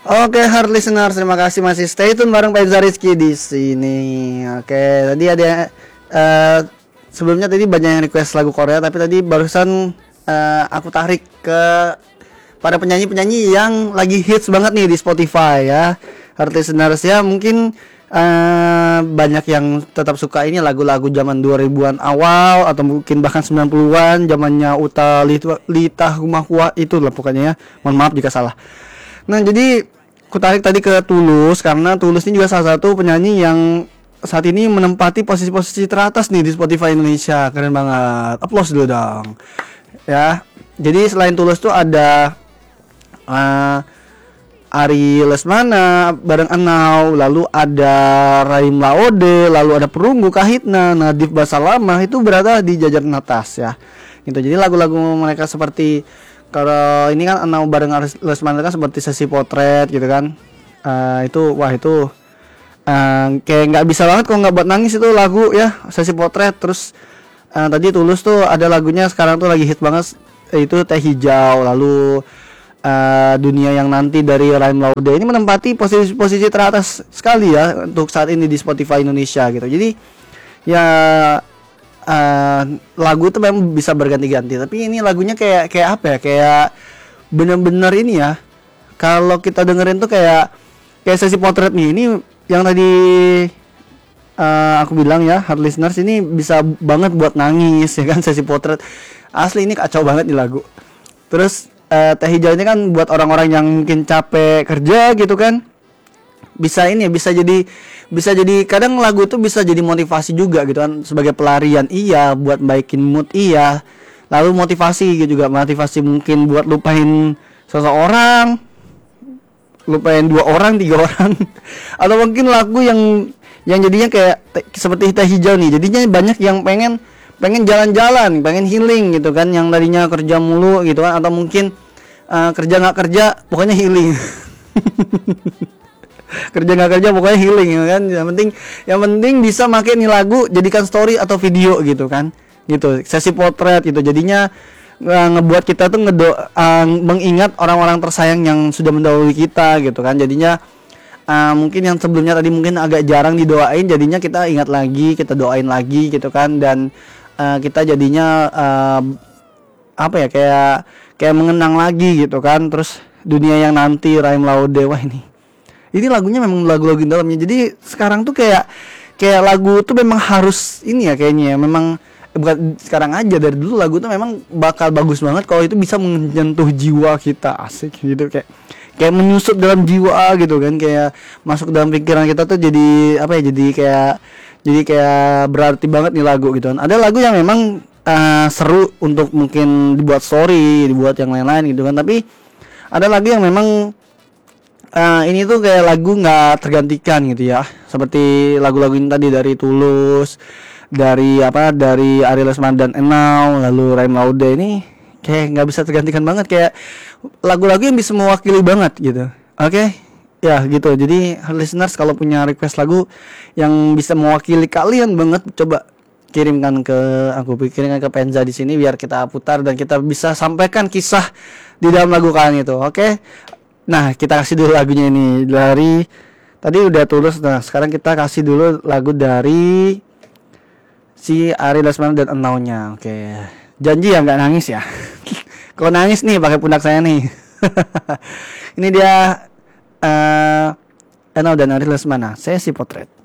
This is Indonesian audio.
Oke, hard listeners, terima kasih masih stay tune bareng Penza Rizky di sini. Oke, tadi ada eh, sebelumnya tadi banyak yang request lagu Korea, tapi tadi barusan aku tarik ke para penyanyi-penyanyi yang lagi hits banget nih di Spotify ya. Hard listeners ya, mungkin banyak yang tetap suka ini lagu-lagu zaman 2000-an awal atau mungkin bahkan 90-an, zamannya Uta Lita Humakua itu lah pokoknya ya. Mohon maaf jika salah. Nah, jadi aku tarik tadi ke Tulus karena Tulus ini juga salah satu penyanyi yang saat ini menempati posisi-posisi teratas nih di Spotify Indonesia. Keren banget. Applause dulu dong. Ya. Jadi selain Tulus tuh ada Ari Lesmana bareng Enau, lalu ada Raim Laode, lalu ada Perunggu Kahitna, Nadif Basalamah itu berada di jajaran atas ya. Gitu. Jadi lagu-lagu mereka seperti kalau ini kan Enau bareng Lesmana kan seperti sesi potret gitu kan. Itu kayak nggak bisa banget kalau nggak buat nangis itu lagu ya, sesi potret. Terus tadi Tulus tuh ada lagunya sekarang tuh lagi hit banget, itu Teh Hijau. Lalu Dunia Yang Nanti dari Raim Laude ini menempati posisi teratas sekali ya untuk saat ini di Spotify Indonesia gitu. Jadi ya lagu itu memang bisa berganti-ganti, tapi ini lagunya kayak apa ya, kayak bener-bener ini ya, kalau kita dengerin tuh kayak sesi potret nih. Ini yang tadi aku bilang ya, hard listeners, ini bisa banget buat nangis ya kan, sesi potret asli ini kacau banget nih lagu. Terus Teh Hijau ini kan buat orang-orang yang mungkin capek kerja gitu kan, bisa ini bisa jadi kadang lagu itu bisa jadi motivasi juga gitu kan, sebagai pelarian iya, buat baikin mood iya, lalu motivasi gitu juga, motivasi mungkin buat lupain seseorang, lupain 2 orang 3 orang atau mungkin lagu yang jadinya kayak seperti Teh Hijau nih, jadinya banyak yang pengen jalan-jalan, pengen healing gitu kan, yang tadinya kerja mulu gitu kan, atau mungkin kerja nggak kerja pokoknya healing kerja nggak kerja pokoknya healing ya kan. Yang penting bisa make nih lagu jadikan story atau video gitu kan, gitu sesi potret gitu. Jadinya ngebuat kita tuh mengingat orang-orang tersayang yang sudah mendahului kita gitu kan. Jadinya mungkin yang sebelumnya tadi mungkin agak jarang didoain, jadinya kita ingat lagi, kita doain lagi gitu kan. Dan kita jadinya apa ya, kayak mengenang lagi gitu kan. Terus Dunia Yang Nanti Raim Laude, wah ini lagunya memang lagu-lagu dalamnya. Jadi sekarang tuh kayak lagu tuh memang harus ini ya kayaknya ya, memang bukan sekarang aja, dari dulu lagu tuh memang bakal bagus banget kalau itu bisa menyentuh jiwa kita, asik gitu, kayak menyusup dalam jiwa gitu kan, kayak masuk dalam pikiran kita tuh jadi apa ya, jadi kayak berarti banget nih lagu gitu kan. Ada lagu yang memang seru untuk mungkin dibuat story, dibuat yang lain-lain gitu kan, tapi ada lagu yang memang ini tuh kayak lagu nggak tergantikan gitu ya, seperti lagu-lagu ini tadi dari Tulus, dari Ari Lesmana dan Enau, lalu Raim Laude, ini kayak nggak bisa tergantikan banget, kayak lagu-lagu yang bisa mewakili banget gitu. Oke, ya gitu. Jadi listeners, kalau punya request lagu yang bisa mewakili kalian banget, coba kirimkan ke aku, kirimkan ke Penza di sini biar kita putar dan kita bisa sampaikan kisah di dalam lagu kalian itu. Oke. Nah, kita kasih dulu lagunya ini dari tadi udah Tulus. Nah, sekarang kita kasih dulu lagu dari si Ari Lesmana dan Enau-nya. Oke. Janji ya nggak nangis ya. Kalau nangis nih pakai pundak saya nih. Ini dia Enau dan Ari Lesmana, Sesi Potret.